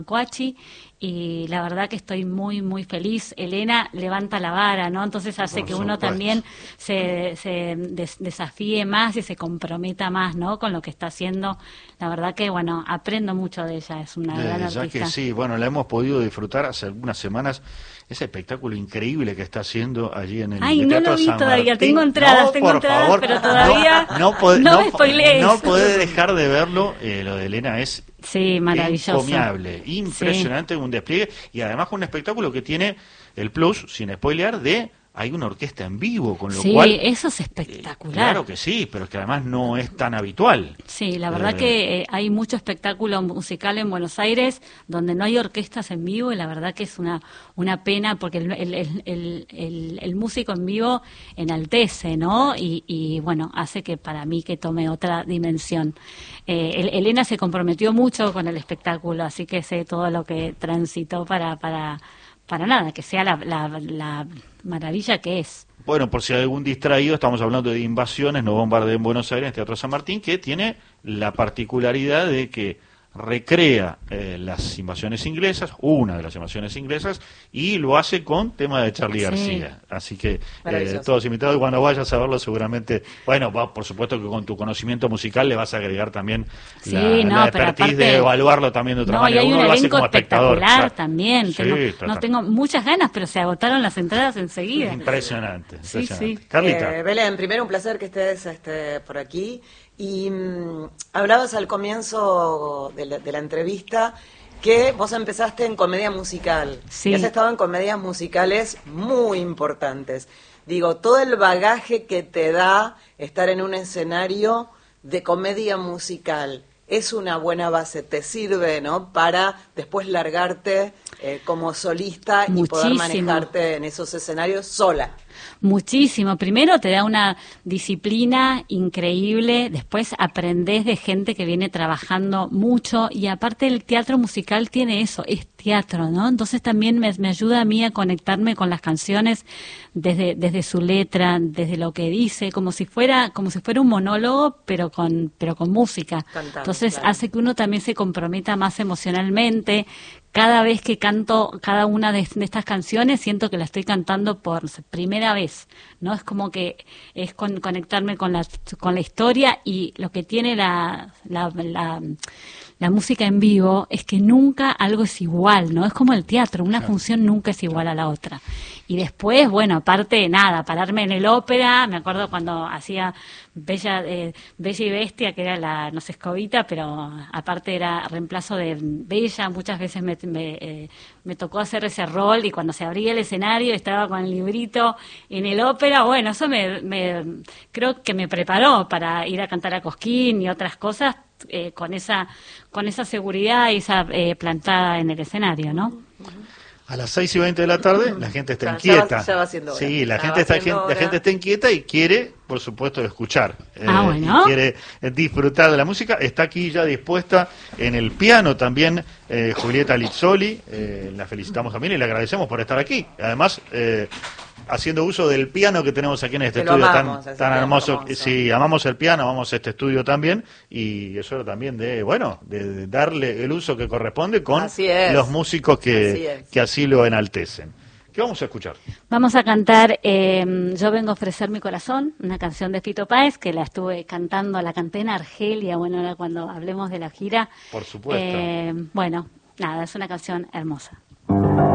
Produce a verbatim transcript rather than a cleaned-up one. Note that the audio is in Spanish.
Cuachi, y la verdad que estoy muy muy feliz. Elena levanta la vara, ¿no? Entonces hace Por que uno supuesto. también se, se des- desafíe más y se comprometa más, ¿no? Con lo que está haciendo. La verdad que, bueno, aprendo mucho de ella, es una gran Eh, ya que artista. sí, bueno, la hemos podido disfrutar hace algunas semanas, ese espectáculo increíble que está haciendo allí en el Ay, no lo Teatro vi San todavía, Martín. tengo entradas, No, tengo por entradas, favor, pero todavía no, no, pod- no no, me po- spoilees. no podés dejar de verlo. Eh, lo de Elena es Sí, maravilloso. encomiable, impresionante, un despliegue, y además con un espectáculo que tiene el plus, sin spoilear, de hay una orquesta en vivo, con lo Sí, cual... eso es eh, espectacular. claro que sí, pero es que además no es tan habitual. Sí, la verdad Eh, que eh, hay mucho espectáculo musical en Buenos Aires donde no hay orquestas en vivo, y la verdad que es una una pena, porque el, el, el, el, el- el músico en vivo enaltece, ¿no? Y, y bueno, hace que para mí que tome otra dimensión. Eh, El- Elena se comprometió mucho con el espectáculo, así que sé todo lo que transitó para para para nada, que sea la, la, la maravilla que es. Bueno, por si hay algún distraído, estamos hablando de Invasiones, no bombardeen en Buenos Aires, en Teatro San Martín, que tiene la particularidad de que recrea eh, las invasiones inglesas, una de las invasiones inglesas, y lo hace con tema de Charly Sí. García. Así que eh, Maravilloso. todos invitados, cuando vayas a verlo seguramente, bueno, va, por supuesto que con tu conocimiento musical le vas a agregar también Sí, la, no, la pero expertise aparte- de evaluarlo también de otra No, y manera. hay un Uno lo hace elenco como espectador. espectacular claro. también. Sí, Tengo- está- no está- tengo muchas ganas, pero se agotaron las entradas enseguida. Impresionante, Sí, impresionante. sí. Carlita. Eh, Belén, primero un placer que estés este, por aquí. Y mm, hablabas al comienzo de la, de la entrevista que vos empezaste en comedia musical. Sí. Y has estado en comedias musicales muy importantes. Digo, todo el bagaje que te da estar en un escenario de comedia musical es una buena base, te sirve, ¿no? Para después largarte eh, como solista y poder Muchísimo. manejarte en esos escenarios sola. Muchísimo. Primero te da una disciplina increíble, después aprendés de gente que viene trabajando mucho, y aparte el teatro musical tiene eso, es teatro, ¿no? Entonces también me, me ayuda a mí a conectarme con las canciones desde, desde su letra, desde lo que dice, como si fuera, como si fuera un monólogo, pero con, pero con música. Cantando, Entonces claro. hace que uno también se comprometa más emocionalmente. Cada vez que canto cada una de, de estas canciones siento que la estoy cantando por primera vez, ¿no? Es como que es con, conectarme con la, con la historia, y lo que tiene la, la, la, la música en vivo es que nunca algo es igual, ¿no? Es como el teatro, una función nunca es igual a la otra. Y después, bueno, aparte, nada, pararme en el ópera, me acuerdo cuando hacía Bella, eh, Bella y Bestia, que era la, no sé, Escobita, pero aparte era reemplazo de Bella, muchas veces me, me, eh, me tocó hacer ese rol, y cuando se abría el escenario estaba con el librito en el ópera. Bueno, eso me, me creo que me preparó para ir a cantar a Cosquín y otras cosas, eh, con esa con esa seguridad y esa eh, plantada en el escenario, ¿no? A las seis y veinte de la tarde la gente está Ya- ya va- inquieta. ya va siendo hora. Sí, la Ya gente va está siendo gen- la hora. gente está inquieta y quiere, por supuesto, escuchar. Ah, eh, bueno. Y quiere eh, disfrutar de la música. Está aquí ya dispuesta en el piano también eh, Julieta Lizzoli. Eh, la felicitamos también y le agradecemos por estar aquí. Además, eh, haciendo uso del piano que tenemos aquí en este Que lo estudio amamos, tan, ese tan piano hermoso. hermoso. Sí, amamos el piano, amamos este estudio también, y eso también de, bueno, de, de darle el uso que corresponde con Así es. los músicos que Así es. que así lo enaltecen. ¿Qué vamos a escuchar? Vamos a cantar eh, Yo vengo a ofrecer mi corazón, una canción de Fito Páez, que la estuve cantando, la canté en Argelia, bueno, ahora cuando hablemos de la gira. Por supuesto. Eh, bueno, nada, es una canción hermosa.